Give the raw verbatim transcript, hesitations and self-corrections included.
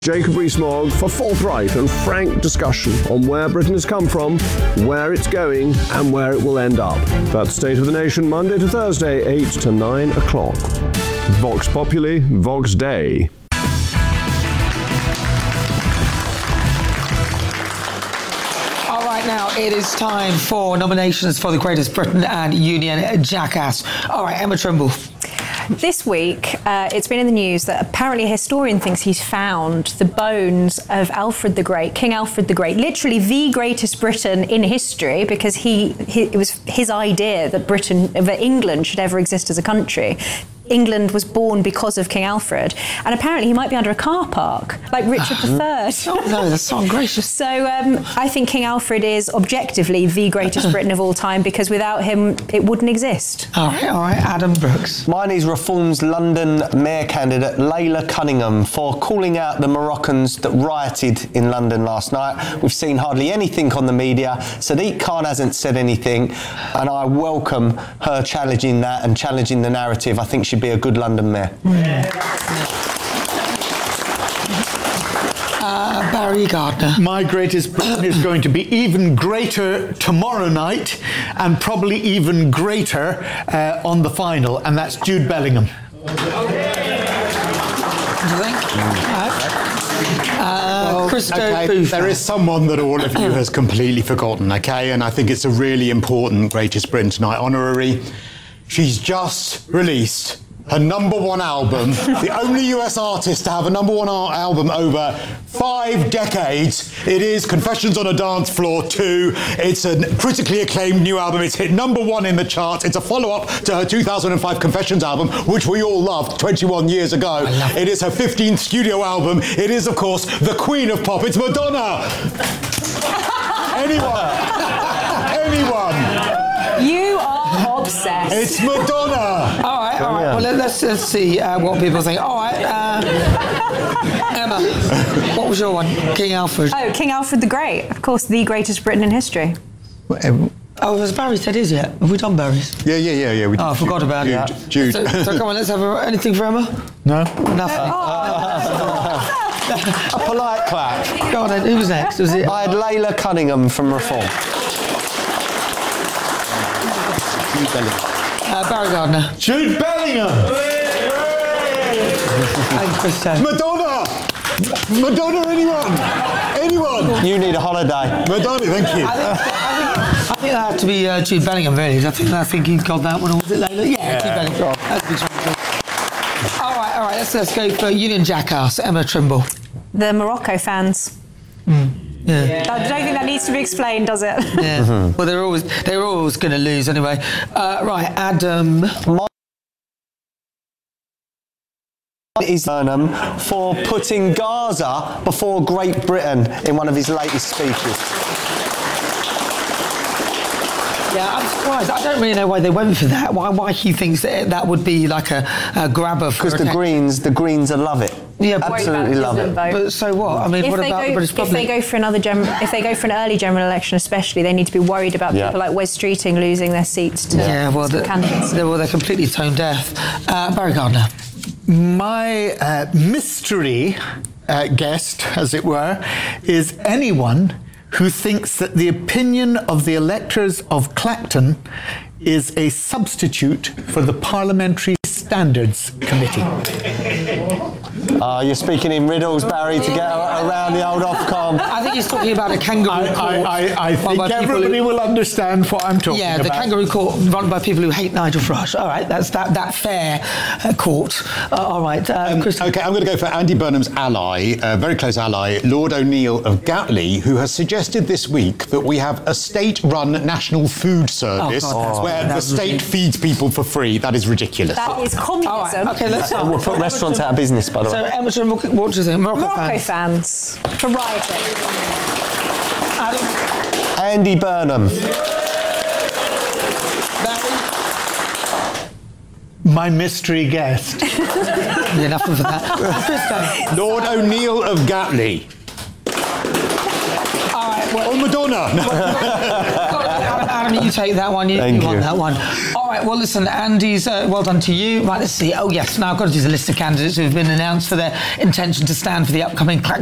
Jacob Rees-Mogg for forthright and frank discussion on where Britain has come from, where it's going, and where it will end up. That's State of the Nation, Monday to Thursday, eight to nine o'clock. Vox Populi, Vox Dei. All right, now it is time for nominations for the Greatest Britain and Union Jackass. All right, Emma Trimble. This week, uh, it's been in the news that apparently a historian thinks he's found the bones of Alfred the Great, King Alfred the Great, literally the greatest Briton in history, because he, he it was his idea that Britain, that England should ever exist as a country. England was born because of King Alfred, and apparently he might be under a car park, like Richard the Third. Oh no, that's so ungracious. So um, I think King Alfred is objectively the greatest Briton of all time, because without him, it wouldn't exist. All right, all right, Adam Brooks. Mine is Reform's London Mayor candidate, Layla Cunningham, for calling out the Moroccans that rioted in London last night. We've seen hardly anything on the media. Sadiq Khan hasn't said anything, and I welcome her challenging that and challenging the narrative. I think she'd be a good London mayor. Yeah. Uh, Barry Gardner. My Greatest Britain is going to be even greater tomorrow night, and probably even greater uh, on the final, and that's Jude Bellingham. What do you think? Uh, Christo okay, Booth. there is someone that all of you has completely forgotten, okay, and I think it's a really important Greatest Britain Tonight honorary. She's just released her number one album, the only U S artist to have a number one album over five decades. It is Confessions on a Dance Floor two. It's a critically acclaimed new album. It's hit number one in the charts. It's a follow-up to her two thousand five Confessions album, which we all loved twenty-one years ago. It. it is her fifteenth studio album. It is, of course, the Queen of Pop. It's Madonna. Anyone? Anyone? You are obsessed. It's Madonna. All right, all right. Well, let, let's, let's see uh, what people think. All right, uh, Emma, what was your one? King Alfred. Oh, King Alfred the Great. Of course, the greatest Briton in history. Oh, has Barry said his yet? Have we done Barry's? Yeah, yeah, yeah, yeah. We oh, I forgot Jude, about Jude, that. Jude. So, so come on, let's have a, anything for Emma? No. Nothing. A polite clap. Go on then, who was next? Was it? I had Layla Cunningham from Reform. Jude Bellingham. Uh, Barry Gardner. Jude Bellingham. And Christo. Madonna. Madonna. Anyone? Anyone? You need a holiday. Madonna. Thank you. I think, I think, I think that had to be uh, Jude Bellingham, really. I think I think he's got that one. Or was it Layla? Yeah, yeah. Jude Bellingham. That's a good choice. All right, all right. Let's let's go for Union Jackass. Emma Trimble. The Morocco fans. Mm. Yeah. yeah. I don't think that needs to be explained, does it? Yeah. Mm-hmm. Well, they're always they're always going to lose anyway. Uh, right, Adam. Is Burnham for putting Gaza before Great Britain in one of his latest speeches. Yeah, I'm surprised. I don't really know why they went for that. Why why he thinks that that would be like a, a grabber for because the Greens the Greens will love it. Yeah, absolutely love it. Vote. But so what? I mean, if what about go, the British public? If they go for another general, if they go for an early general election, especially, they need to be worried about yeah. people like Wes Streeting losing their seats to yeah, well, the, candidates. They're, well, they're completely tone deaf. Uh, Barry Gardner. My uh, mystery uh, guest, as it were, is anyone who thinks that the opinion of the electors of Clacton is a substitute for the Parliamentary Standards Committee. Uh, you're speaking in riddles, Barry, to get around the old Ofcom. I think he's talking about a kangaroo I, court. I, I, I think everybody who, will understand what I'm talking yeah, about. Yeah, the kangaroo court run by people who hate Nigel Farage. All right, that's that, that fair uh, court. Uh, all right, uh, um, OK, I'm going to go for Andy Burnham's ally, a very close ally, Lord O'Neill of Gatley, who has suggested this week that we have a state-run national food service oh, God, where the state ridiculous. feeds people for free. That is ridiculous. That is communism. All right, OK, let's start. We'll put restaurants out of business, by the way. So, Emerson, what do you think? Morocco, Morocco fans. fans. For rioting. Adam? Andy Burnham. Barry? My mystery guest. Yeah, nothing for that. Lord O'Neill of Gatley. All right, well... Oh, Madonna. Adam, Sam, you take that one. You, Thank you want you. that one. All right, well, listen, Andy's, uh, well done to you. Right, let's see. Oh, yes, now I've got to do the list of candidates who have been announced for their intention to stand for the upcoming Clacton